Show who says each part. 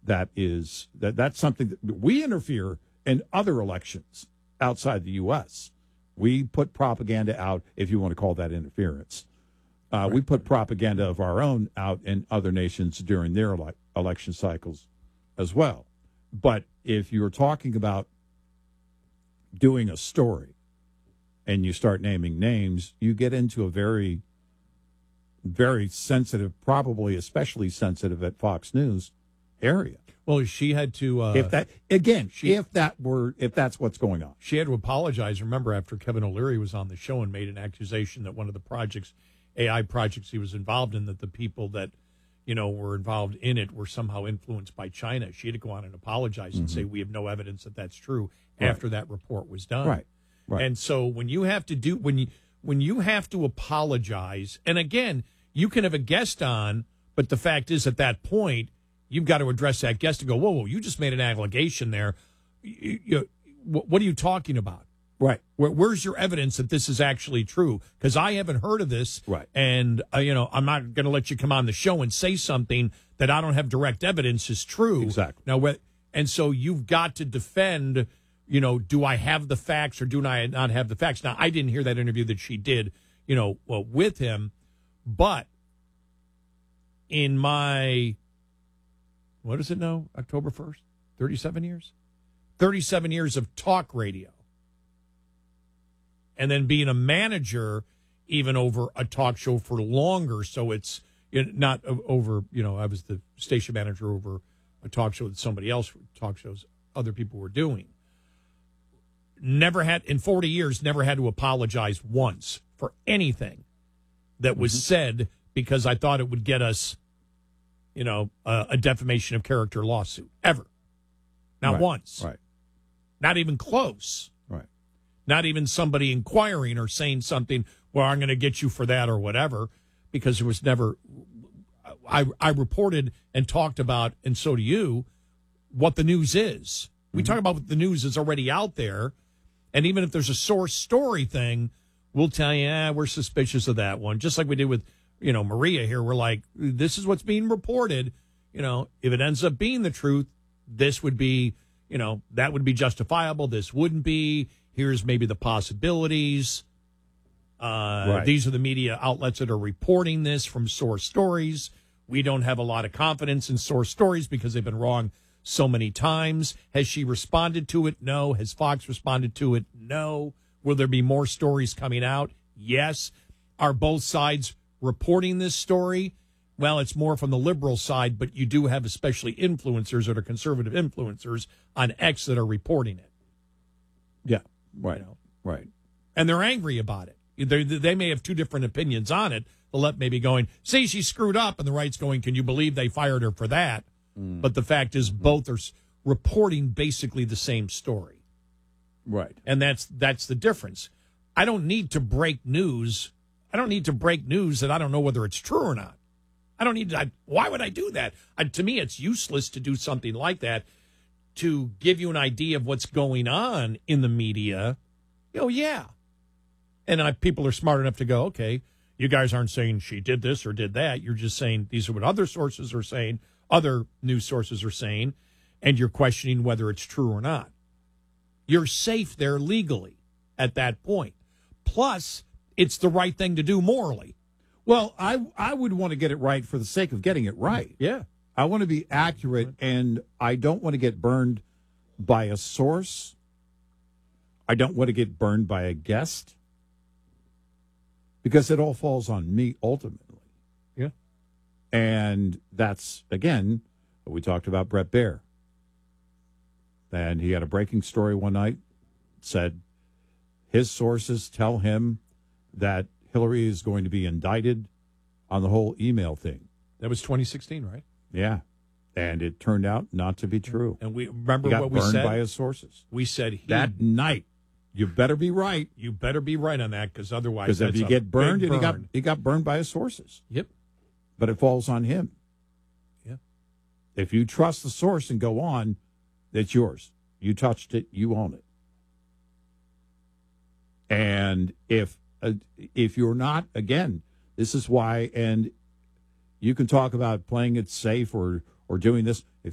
Speaker 1: that's something that we interfere in other elections outside the U.S. We put propaganda out, if you want to call that interference.
Speaker 2: Right.
Speaker 1: We put propaganda of our own out in other nations during their election cycles as well. But if you're talking about doing a story and you start naming names, you get into a very, very sensitive, probably especially sensitive at Fox News area.
Speaker 2: Well, she had to
Speaker 1: if that's what's going on.
Speaker 2: She had to apologize. Remember, after Kevin O'Leary was on the show and made an accusation that one of the projects, AI projects he was involved in, that the people that, were involved in it were somehow influenced by China. She had to go on and apologize and say, we have no evidence that that's true after that report was done.
Speaker 1: Right.
Speaker 2: And so when you have to when you have to apologize, and again, you can have a guest on, but the fact is at that point, you've got to address that guest and go, whoa, you just made an allegation there. What are you talking about?
Speaker 1: Right.
Speaker 2: Where's your evidence that this is actually true? Because I haven't heard of this.
Speaker 1: Right.
Speaker 2: And, I'm not going to let you come on the show and say something that I don't have direct evidence is true.
Speaker 1: Exactly.
Speaker 2: Now, and so you've got to defend, do I have the facts or do I not have the facts? Now, I didn't hear that interview that she did, with him. But in my, what is it now? October 1st? 37 years? 37 years of talk radio. And then being a manager even over a talk show for longer. So it's not over, I was the station manager over a talk show that somebody else, talk shows other people were doing. In 40 years, never had to apologize once for anything that was said because I thought it would get us, a defamation of character lawsuit. Ever. Not once.
Speaker 1: Right.
Speaker 2: Not even close.
Speaker 1: Right.
Speaker 2: Not even somebody inquiring or saying something, well, I'm going to get you for that or whatever, because there was never, I reported and talked about, and so do you, what the news is. We talk about what the news is already out there, and even if there's a source story thing, we'll tell you, we're suspicious of that one. Just like we did with, Maria here. We're like, this is what's being reported. If it ends up being the truth, this would be, that would be justifiable. This wouldn't be. Here's maybe the possibilities.
Speaker 1: Right.
Speaker 2: These are the media outlets that are reporting this from source stories. We don't have a lot of confidence in source stories because they've been wrong so many times. Has she responded to it? No. Has Fox responded to it? No. Will there be more stories coming out? Yes. Are both sides reporting this story? Well, it's more from the liberal side, but you do have especially influencers that are conservative influencers on X that are reporting it.
Speaker 1: Yeah. Right. Right.
Speaker 2: And they're angry about it. They may have two different opinions on it. The left may be going, see, she screwed up, and the right's going, can you believe they fired her for that? But the fact is both are reporting basically the same story.
Speaker 1: Right.
Speaker 2: And that's the difference. I don't need to break news. I don't need to break news that I don't know whether it's true or not. I don't need to. Why would I do that? To me, it's useless to do something like that to give you an idea of what's going on in the media. Yeah. And people are smart enough to go, okay, you guys aren't saying she did this or did that. You're just saying these are what other sources are saying, other news sources are saying, and you're questioning whether it's true or not. You're safe there legally at that point. Plus, it's the right thing to do morally.
Speaker 1: Well, I would want to get it right for the sake of getting it right.
Speaker 2: Yeah.
Speaker 1: I want to be accurate, and I don't want to get burned by a source. I don't want to get burned by a guest, because it all falls on me ultimately.
Speaker 2: Yeah.
Speaker 1: And that's, again, we talked about Bret Baier. And he had a breaking story one night, said his sources tell him that Hillary is going to be indicted on the whole email thing.
Speaker 2: That was 2016, right?
Speaker 1: Yeah. And it turned out not to be true.
Speaker 2: And we remember
Speaker 1: he got
Speaker 2: what we
Speaker 1: burned
Speaker 2: said
Speaker 1: by his sources.
Speaker 2: We said
Speaker 1: that night, you better be right.
Speaker 2: You better be right on that, because otherwise,
Speaker 1: because if you get burned, and he got burned by his sources.
Speaker 2: Yep.
Speaker 1: But it falls on him.
Speaker 2: Yeah.
Speaker 1: If you trust the source and go on, it's yours. You touched it, you own it. And if you're not, again, this is why, and you can talk about playing it safe or doing this. If